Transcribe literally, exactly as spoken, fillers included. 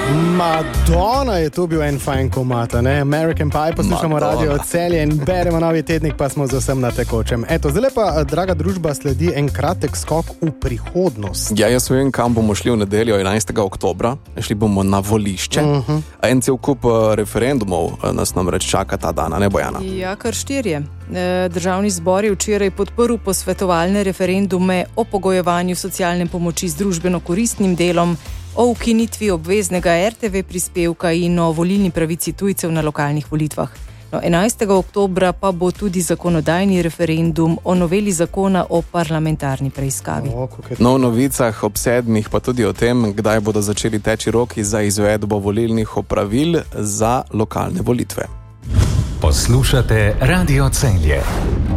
Madonna je to bil en fajn komata, ne? American Pie, poslušamo Radio Celje in beremo novi tednik, pa smo z vsem na tekočem. Eto, zdaj pa, draga družba, sledi en kratek skok v prihodnost. Ja, jaz vem, kam bomo šli v nedeljo enajstega oktobra. Šli bomo na volišče. Uh-huh. En cel kup referendumov nas namreč čaka ta dana, ne Bojana? Ja, kar štirje. Državni zbor je včeraj podprl posvetovalne referendume o pogojevanju socialne pomoči z družbeno koristnim delom, o ukinitvi obveznega er te ve prispevka in o volilni pravici tujcev na lokalnih volitvah. No, enajstega oktobra pa bo tudi zakonodajni referendum o noveli zakona o parlamentarni preiskavi. No, v novicah ob sedmih pa tudi o tem, kdaj bodo začeli teči roki za izvedbo volilnih opravil za lokalne volitve. Poslušate Radio Celje.